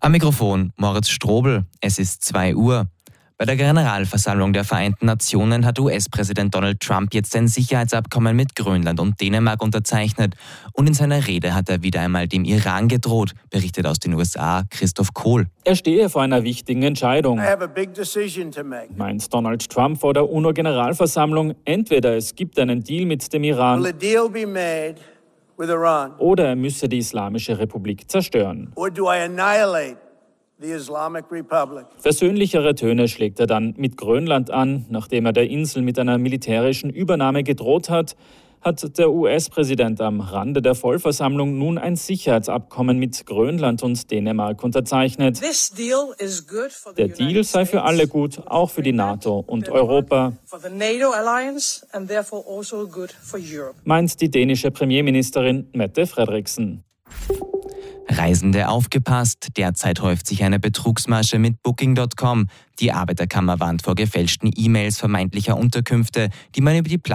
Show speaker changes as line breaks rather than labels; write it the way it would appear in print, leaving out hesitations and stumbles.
Am Mikrofon Moritz Strobel. Es ist 2 Uhr. Bei der Generalversammlung der Vereinten Nationen hat US-Präsident Donald Trump jetzt ein Sicherheitsabkommen mit Grönland und Dänemark unterzeichnet. Und in seiner Rede hat er wieder einmal dem Iran gedroht, berichtet aus den USA Christoph Kohl.
Er stehe vor einer wichtigen Entscheidung, meint Donald Trump vor der UNO-Generalversammlung. Entweder es gibt einen Deal mit dem Iran oder er müsse die Islamische Republik zerstören. Versöhnlichere Töne schlägt er dann mit Grönland an. Nachdem er der Insel mit einer militärischen Übernahme gedroht hat, hat der US-Präsident am Rande der Vollversammlung nun ein Sicherheitsabkommen mit Grönland und Dänemark unterzeichnet. Der Deal sei für alle gut, auch für die NATO und Europa, meint die dänische Premierministerin Mette Frederiksen.
Reisende aufgepasst, derzeit häuft sich eine Betrugsmasche mit Booking.com. Die Arbeiterkammer warnt vor gefälschten E-Mails vermeintlicher Unterkünfte, die man über die Plattform